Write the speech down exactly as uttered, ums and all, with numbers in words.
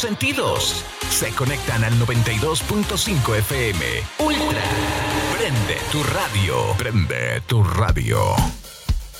sentidos se conectan al noventa y dos punto cinco F M. Ultra. Prende tu radio. Prende tu radio.